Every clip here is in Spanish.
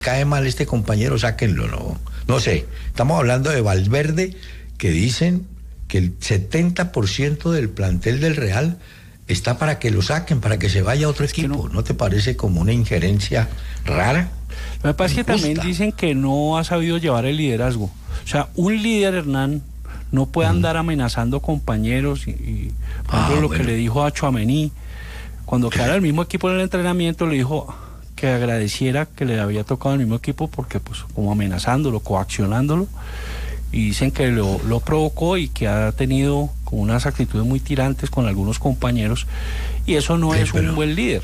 cae mal este compañero, sáquenlo, no sé. Estamos hablando de Valverde, que dicen que el 70% del plantel del Real está para que lo saquen, para que se vaya a otro equipo. ¿No te parece como una injerencia rara? Lo que pasa es que también dicen que no ha sabido llevar el liderazgo. O sea, un líder, Hernán, no puede andar amenazando compañeros y por ejemplo, lo que le dijo a Tchouaméni, cuando quedara el mismo equipo en el entrenamiento, le dijo que agradeciera que le había tocado el mismo equipo porque pues como amenazándolo, coaccionándolo, y dicen que lo provocó y que ha tenido como unas actitudes muy tirantes con algunos compañeros, y eso no es un buen líder.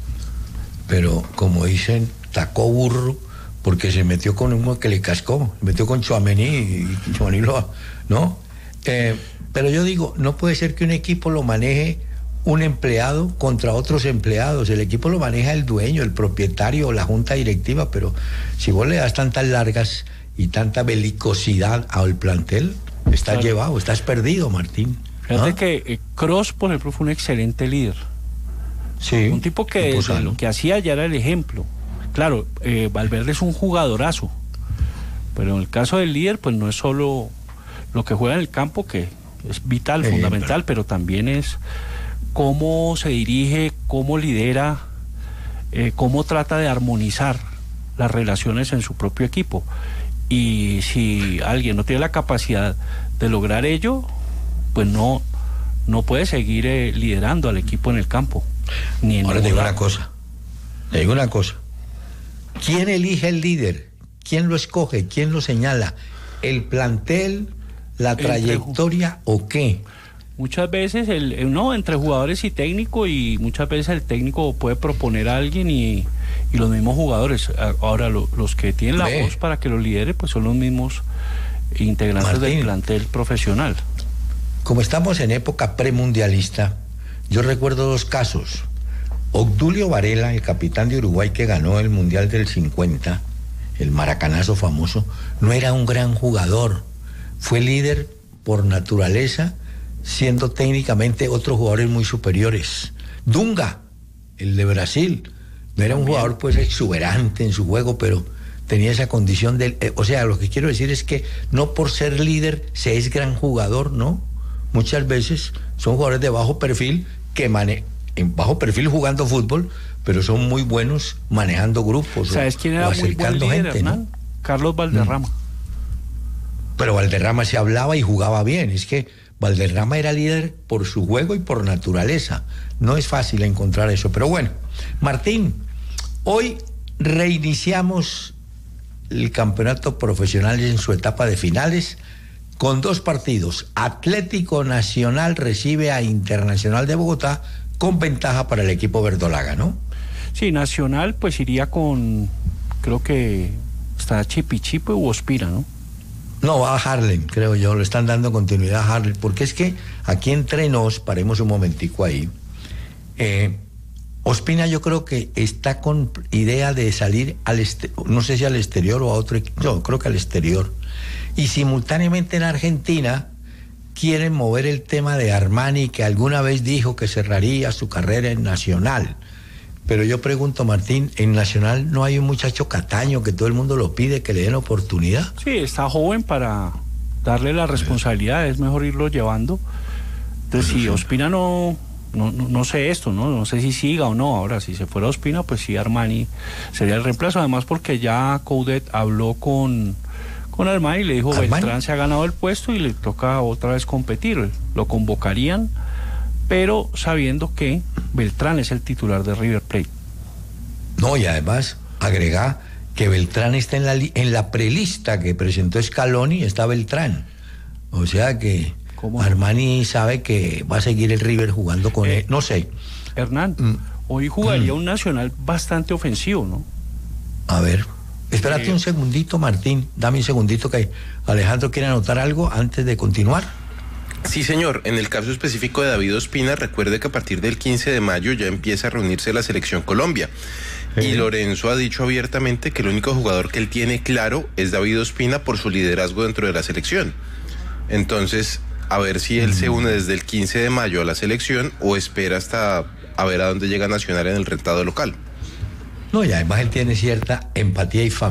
Pero como dicen, tacó burro porque se metió con uno que le cascó, se metió con Tchouaméni y Tchouaméni ¿no? Pero yo digo, no puede ser que un equipo lo maneje un empleado contra otros empleados. El equipo lo maneja el dueño, el propietario o la junta directiva, pero si vos le das tantas largas y tanta belicosidad al plantel, estás llevado, estás perdido, Martín. Fíjate que Kroos, por ejemplo, fue un excelente líder. Sí. Un tipo que lo que hacía ya era el ejemplo. Claro, Valverde es un jugadorazo, pero en el caso del líder, pues no es solo lo que juega en el campo, que es vital, fundamental, pero también es cómo se dirige, cómo lidera, cómo trata de armonizar las relaciones en su propio equipo. Y si alguien no tiene la capacidad de lograr ello, pues no puede seguir liderando al equipo en el campo. Ahora te digo una cosa. ¿Quién elige el líder? ¿Quién lo escoge? ¿Quién lo señala? ¿El plantel, la trayectoria o qué? Muchas veces entre jugadores y técnico, y muchas veces el técnico puede proponer a alguien y los mismos jugadores. Ahora los que tienen la voz para que lo lidere pues son los mismos integrantes del plantel profesional. Como estamos en época premundialista, yo recuerdo dos casos. Obdulio Varela, el capitán de Uruguay que ganó el Mundial del 50, el maracanazo famoso, no era un gran jugador, fue líder por naturaleza, siendo técnicamente otros jugadores muy superiores. Dunga, el de Brasil, no era un jugador pues exuberante en su juego, pero tenía esa condición o sea, lo que quiero decir es que no por ser líder se es gran jugador, ¿no? Muchas veces son jugadores de bajo perfil que en bajo perfil jugando fútbol, pero son muy buenos manejando grupos. ¿Sabes quién era muy buen líder, Hernán? ¿No? Carlos Valderrama. Pero Valderrama se hablaba y jugaba bien. Es que Valderrama era líder por su juego y por naturaleza. No es fácil encontrar eso. Pero bueno, Martín, hoy reiniciamos el campeonato profesional en su etapa de finales con dos partidos. Atlético Nacional recibe a Internacional de Bogotá con ventaja para el equipo verdolaga, ¿no? Sí, Nacional pues iría con, creo que está Chipichipo u Ospina, ¿no? No, va a Harlem, creo yo, le están dando continuidad a Harlem, porque es que aquí entre nos, paremos un momentico ahí, Ospina yo creo que está con idea de salir no sé si al exterior o a otro equipo, yo creo que al exterior, y simultáneamente en Argentina quieren mover el tema de Armani, que alguna vez dijo que cerraría su carrera en Nacional. Pero yo pregunto, Martín, ¿en Nacional no hay un muchacho Cataño que todo el mundo lo pide, que le den oportunidad? Sí, está joven para darle la responsabilidad, es mejor irlo llevando. Entonces, si Ospina no sé esto, no sé si siga o no. Ahora, si se fuera Ospina, pues sí, Armani sería el reemplazo. Además, porque ya Coudet habló con Armani y le dijo, Beltrán se ha ganado el puesto y le toca otra vez competir. Lo convocarían, pero sabiendo que Beltrán es el titular de River Plate. No, y además agrega que Beltrán está en la prelista que presentó Scaloni, está Beltrán. O sea que Armani sabe que va a seguir el River jugando con él. No sé. Hernán, hoy jugaría un Nacional bastante ofensivo, ¿no? A ver, espérate un segundito, Martín. Dame un segundito que Alejandro quiere anotar algo antes de continuar. Sí, señor. En el caso específico de David Ospina, recuerde que a partir del 15 de mayo ya empieza a reunirse la Selección Colombia. Y Lorenzo ha dicho abiertamente que el único jugador que él tiene claro es David Ospina por su liderazgo dentro de la selección. Entonces, a ver si él se une desde el 15 de mayo a la selección o espera hasta a ver a dónde llega Nacional en el rentado local. No, y además él tiene cierta empatía y